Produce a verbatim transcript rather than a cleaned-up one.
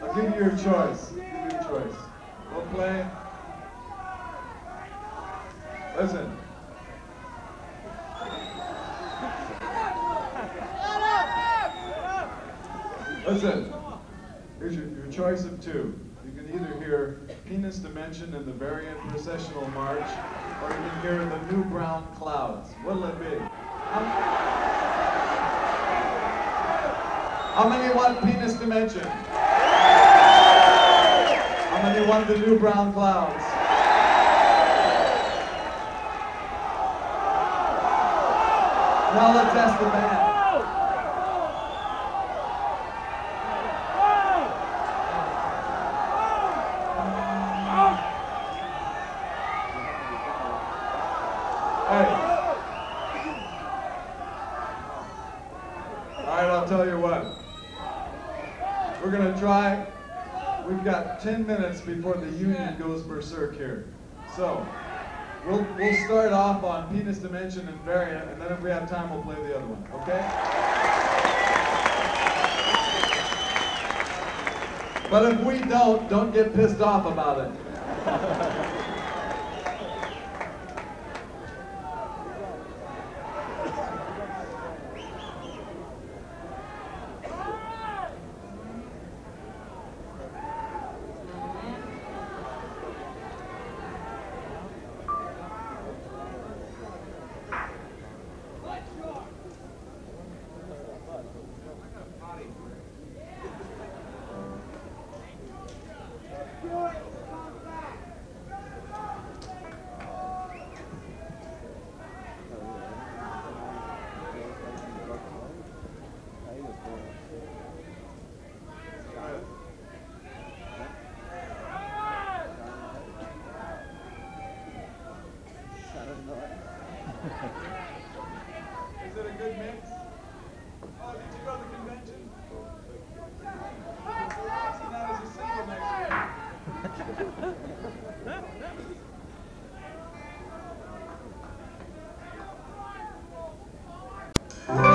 I'll give you your choice. Give you your choice. We'll play. Listen. Listen. Here's your, your choice of two. You can either hear Penis Dimension in the Variant Processional March, or you can hear the New Brown Clouds. What'll it be? How, how many want Penis Dimension? How many want the New Brown Clouds? Now let's ask the band. Hey. All right, I'll tell you what. We're gonna try. We've got ten minutes before the union goes berserk here. So, we'll, we'll start off on Penis Dimension and Variant, and then if we have time, we'll play the other one, okay? But if we don't, don't get pissed off about it. Is it a good mix? Oh, did you go to the convention?